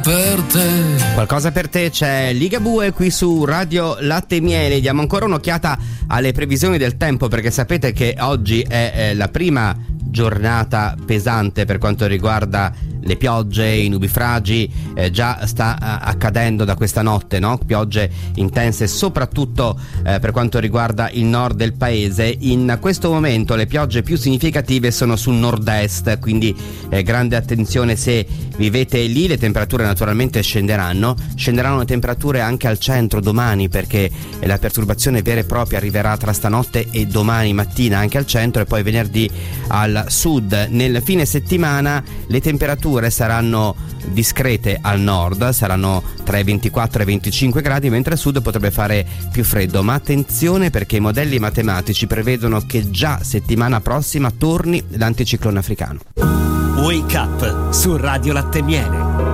per te. Qualcosa per te c'è Ligabue qui su Radio Latte e Miele. Diamo ancora un'occhiata alle previsioni del tempo, perché sapete che oggi è la prima giornata pesante per quanto riguarda le piogge, i nubifragi. Già sta accadendo da questa notte, no? Piogge intense soprattutto per quanto riguarda il nord del paese. In questo momento le piogge più significative sono sul nord-est, quindi grande attenzione se vivete lì. Le temperature naturalmente scenderanno le temperature anche al centro domani, perché la perturbazione vera e propria arriverà tra stanotte e domani mattina anche al centro, e poi venerdì al sud. Nel fine settimana le temperature saranno discrete al nord, saranno tra i 24 e i 25 gradi, mentre al sud potrebbe fare più freddo. Ma attenzione, perché i modelli matematici prevedono che già settimana prossima torni l'anticiclone africano. Wake Up su Radio Latte e Miele.